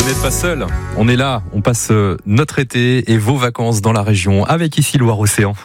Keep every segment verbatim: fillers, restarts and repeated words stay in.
Vous n'êtes pas seul, on est là, on passe notre été et vos vacances dans la région avec ici Loire-Océan.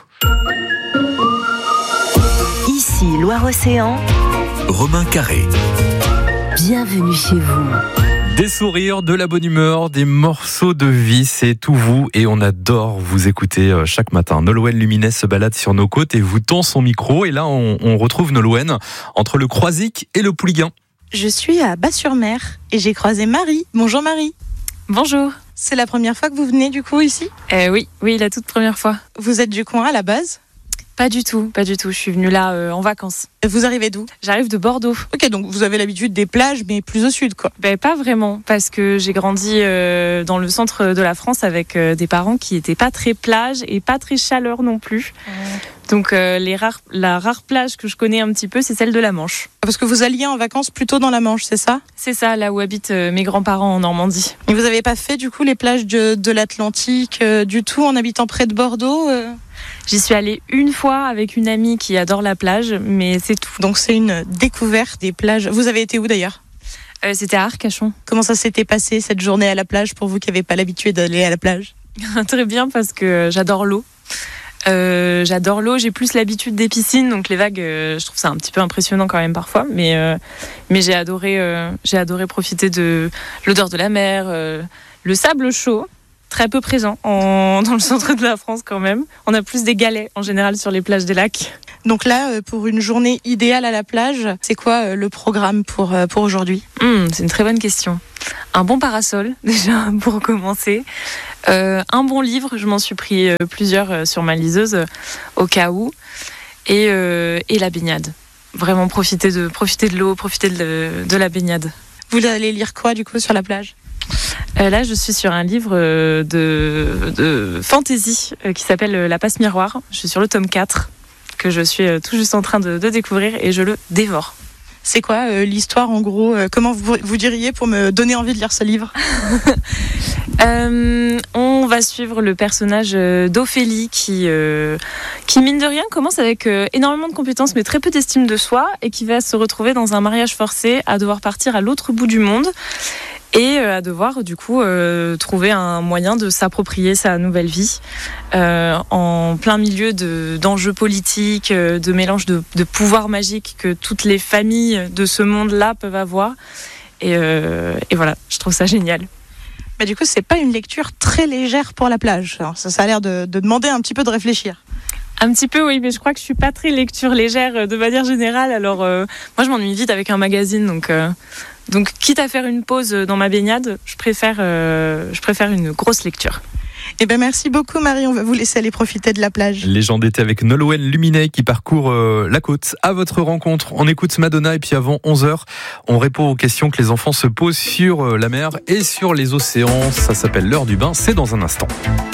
Ici Loire-Océan, Romain Carré. Bienvenue chez vous. Des sourires, de la bonne humeur, des morceaux de vie, c'est tout vous et on adore vous écouter chaque matin. Nolwenn Luminès se balade sur nos côtes et vous tend son micro et là on, on retrouve Nolwenn entre le Croisic et le Pouliguen. Je suis à Bas-sur-Mer et j'ai croisé Marie. Bonjour Marie. Bonjour. C'est la première fois que vous venez du coup ici ? euh, Oui, oui, la toute première fois. Vous êtes du coin à la base ? Pas du tout, pas du tout. Je suis venue là euh, en vacances. Vous arrivez d'où ? J'arrive de Bordeaux. Ok, donc vous avez l'habitude des plages, mais plus au sud, quoi. Ben, pas vraiment, parce que j'ai grandi euh, dans le centre de la France avec euh, des parents qui n'étaient pas très plage et pas très chaleur non plus. Mmh. Donc euh, les rares, la rare plage que je connais un petit peu, c'est celle de la Manche. Parce que vous alliez en vacances plutôt dans la Manche, c'est ça ? C'est ça, là où habitent euh, mes grands-parents en Normandie. Et vous n'avez pas fait du coup les plages de, de l'Atlantique euh, du tout en habitant près de Bordeaux euh... J'y suis allée une fois avec une amie qui adore la plage, mais c'est tout. Donc c'est une découverte des plages. Vous avez été où d'ailleurs ? euh, C'était à Arcachon. Comment ça s'était passé cette journée à la plage pour vous qui n'avez pas l'habitude d'aller à la plage ? Très bien, parce que j'adore l'eau. Euh, j'adore l'eau, j'ai plus l'habitude des piscines, donc les vagues, euh, je trouve ça un petit peu impressionnant quand même parfois, mais, euh, mais j'ai adoré, euh, j'ai adoré profiter de l'odeur de la mer, euh, le sable chaud, très peu présent en, dans le centre de la France quand même. On a plus des galets en général sur les plages des lacs. Donc là, pour une journée idéale à la plage, c'est quoi le programme pour, pour aujourd'hui ? mmh, C'est une très bonne question. Un bon parasol, déjà, pour commencer. Euh, un bon livre, je m'en suis pris euh, plusieurs euh, sur ma liseuse, euh, au cas où. Et, euh, et la baignade. Vraiment profiter de, profiter de l'eau, profiter de, de la baignade. Vous allez lire quoi, du coup, sur la plage ? Euh, là, je suis sur un livre euh, de, de fantasy euh, qui s'appelle euh, La Passe Miroir. Je suis sur le tome quatre, que je suis euh, tout juste en train de, de découvrir et je le dévore. C'est quoi euh, l'histoire en gros euh, Comment vous, vous diriez pour me donner envie de lire ce livre ? euh, On va suivre le personnage d'Ophélie qui, euh, qui mine de rien, commence avec euh, énormément de compétences mais très peu d'estime de soi et qui va se retrouver dans un mariage forcé à devoir partir à l'autre bout du monde et à devoir du coup euh, trouver un moyen de s'approprier sa nouvelle vie euh, en plein milieu de, d'enjeux politiques, de mélange de, de pouvoirs magiques que toutes les familles de ce monde-là peuvent avoir. Et, euh, et voilà, je trouve ça génial. Bah du coup, c'est pas une lecture très légère pour la plage. Alors, ça, ça a l'air de, de demander un petit peu de réfléchir. Un petit peu, oui, mais je crois que je suis pas très lecture légère de manière générale. Alors, euh, moi, je m'ennuie vite avec un magazine, donc, euh, donc, quitte à faire une pause dans ma baignade, je préfère, euh, je préfère une grosse lecture. Eh ben merci beaucoup Marie, on va vous laisser aller profiter de la plage. Légende d'été avec Nolwenn Luminès qui parcourt euh, la côte à votre rencontre. On écoute Madonna et puis avant onze heures, on répond aux questions que les enfants se posent sur euh, la mer et sur les océans. Ça s'appelle l'heure du bain, c'est dans un instant.